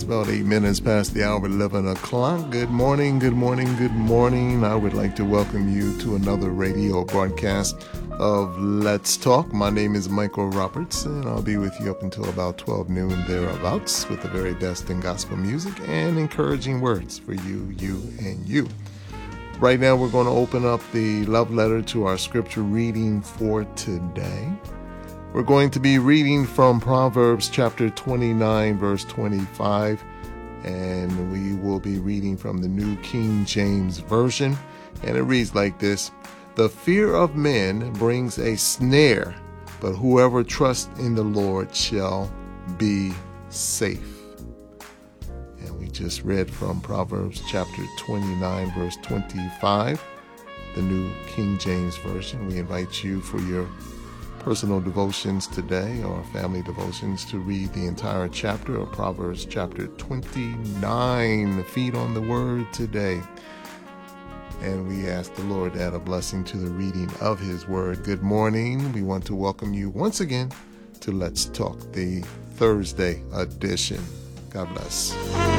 about 8 minutes past the hour, 11 o'clock. Good morning, good morning, good morning. I would like to welcome you to another radio broadcast of Let's Talk. My name is Michael Roberts, and I'll be with you up until about 12 noon thereabouts with the very best in gospel music and encouraging words for you, and you. Right now, we're going to open up the love letter to our scripture reading for today. We're going to be reading from Proverbs chapter 29, verse 25, and we will be reading from the New King James Version, and it reads like this: "The fear of men brings a snare, but whoever trusts in the Lord shall be safe." And we just read from Proverbs chapter 29, verse 25, the New King James Version. We invite you for your personal devotions today or family devotions to read the entire chapter of Proverbs chapter 29. Feed on the word today. And we ask the Lord to add a blessing to the reading of his word. Good morning. We want to welcome you once again to Let's Talk, the Thursday edition. God bless.